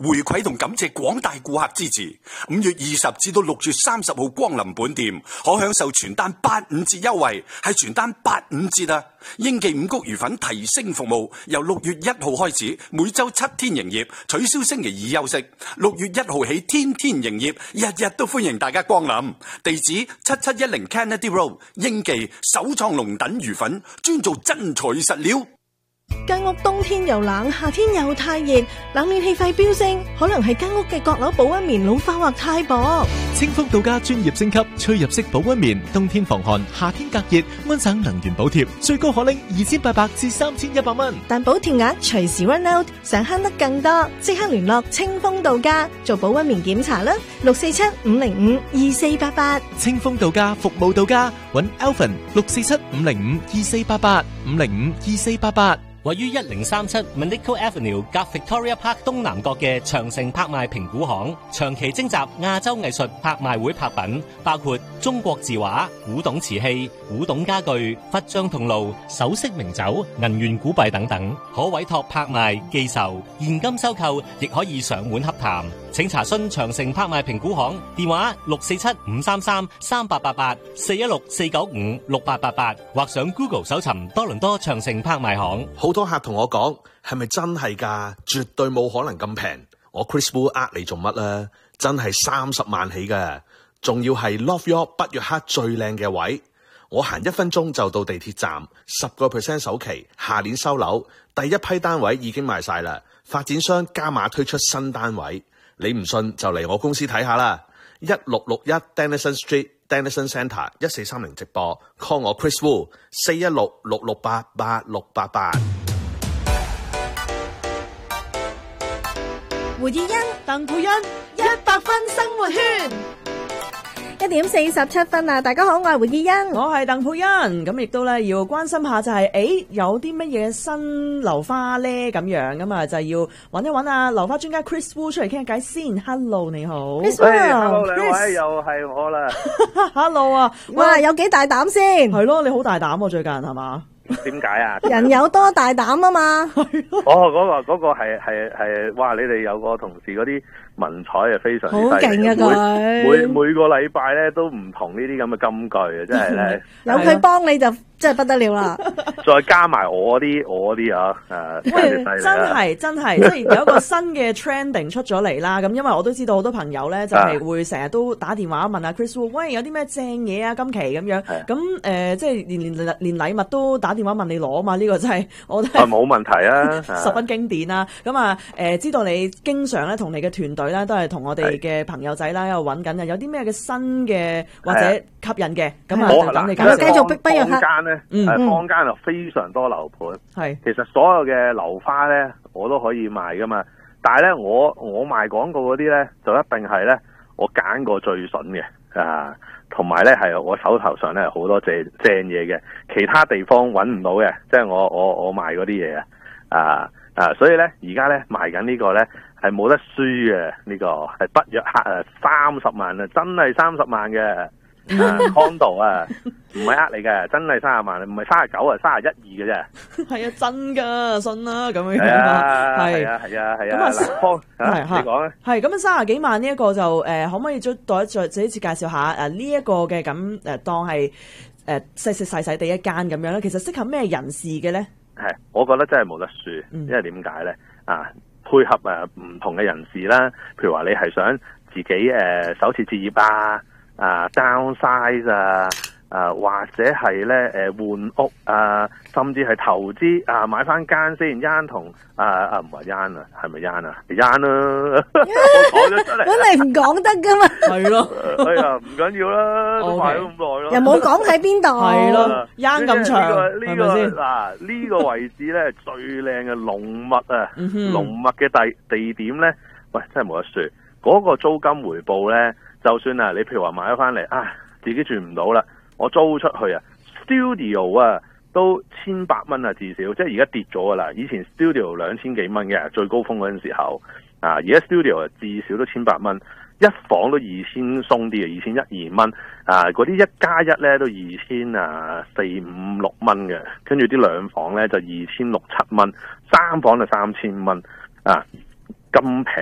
回饋同感謝廣大顧客支持。5月20至到6月30號光臨本店，可享受全單85折優惠，係全單85折啊！英記五穀魚粉提升服務由6月1號開始，每周7天營業，取消星期二休息。6月1號起天天營業，日日都歡迎大家光臨。地址7710 Kennedy Road， 英記首創龍躉魚粉，專做真材實料。 間屋冬天又冷，夏天又太熱，冷暖氣費飆升，可能係間屋嘅閣樓保溫棉老化或太薄。 清福到家專業升級吹入式保溫棉，冬天防寒，夏天隔熱，安省能源補貼，最高可領2800至3100蚊。 但補貼額隨時 run out， 想慳得更多，即刻聯絡清風到家做保溫棉檢查啦，647-505-2488。 清風到家服務到家，搵 Alvin 647-505-2488，505-2488。 位於1037 Manico Avenue 隔 Victoria Park 東南角嘅長城拍賣評估行，長期徵集亞洲藝術拍賣會拍品，包括中國字畫、古董瓷器、古董家具、佛像銅爐、首飾名酒、銀元古幣等等，可委託拍賣、寄售、現金收購，亦可以上門洽談。請查詢長城拍賣評估行電話647-533-3888 416-495-6888，或上 Google 搜尋多倫多長城拍賣行。 好多客同我講，係咪真係㗎？絕對冇可能咁平。我 Chris Wu 呃你做乜啦？真係30萬起㗎，仲要係 Love York 北約克最靚嘅位。我行1分鐘就到地鐵站，10% 首期，下年收樓，第一批單位已經賣晒啦。發展商加碼推出新單位。你唔信就嚟我公司睇下啦，1661 Denison Street Denison Centre 1430直播 ，call 我 Chris Wu 416-668-8688。 胡以欣、鄧佩欣100分生活圈。1點47分啊！大家好，我係胡以欣， 我係鄧佩欣。咁亦都咧要關心下就係、有啲乜嘢新樓花咧咁樣咁啊，就要揾一揾啊樓花專家 Chris Wu 出嚟傾下偈先。Hello， 你好。 Hello， 兩位又係我啦。 Hello 啊， 哇，有幾大膽先？ 係咯，你好大膽喎，最近係嘛？ 點解啊？ 人有多大膽啊嘛。 嗰個係，哇！你哋有個同事嗰啲文采係非常之好勁啊佢。 每個禮拜咧都唔同呢啲咁嘅金句啊，真係咧。 有佢幫你就真係不得了啦。 再加埋我啲啊， 喂，真係，即係有一個新嘅 trending 出咗嚟啦。咁因為我都知道好多朋友咧，就係會成日都打電話問下 Chris Wu，喂，有啲咩正嘢啊？今期咁樣。咁即係連禮物都打電話問你攞啊嘛。呢個真係我覺得冇問題啊， 十分經典啦。咁啊知道你經常咧同你嘅團隊咧都係同我哋嘅朋友仔啦喺度揾緊啊，有啲咩嘅新嘅或者吸引嘅咁啊，就等你繼續逼不若克。 坊間就非常多樓盤，其實所有嘅樓花咧我都可以賣噶嘛，但係咧我賣廣告嗰啲咧就一定係咧我揀過最筍嘅啊，同埋咧係我手頭上咧好多正嘢嘅，其他地方揾唔到嘅，即係我賣嗰啲嘢啊，所以咧而家咧賣緊呢個咧係冇得輸嘅，呢個係北約克啊，30萬啊，真係30萬嘅。condo 啊，唔係你嘅，真係30萬，唔係39啊，31、2嘅啫。 係啊，真噶，信啦咁樣。 係啊。 咁你講咧。 係咁30幾萬呢一個就可唔可以再自己介紹下呢一個嘅咁當係細地一間咁樣咧？其實適合咩人士嘅咧？ 係，我覺得真係冇得輸，因為點解咧？配合唔同嘅人士啦，譬如話你係想自己首次置業downsize 或者係咧換屋甚至係投資買翻間先，同唔係係咪啦？我講咗出嚟， 本嚟唔講得噶嘛。 係咯， 唔緊要啦，都賣咗咁耐咯， 又冇講喺邊度。 係咯，咁長， 係咪先？呢個位置咧最靚嘅龍脈啊，龍脈嘅地點咧，喂，真係冇得輸。嗰個租金回報咧。就算你譬如話買咗翻嚟自己住唔到啦，我租出去studio 都1,800蚊至少，即係而家跌咗噶啦。以前 studio 2000幾蚊嘅最高峰嗰陣時候，而家 studio 至少都1,800蚊，一房都2000鬆啲嘅，2100、2蚊，嗰啲1+1咧都2400、500、6蚊嘅，跟住啲兩房咧就2600、7蚊，三房就3000蚊咁平。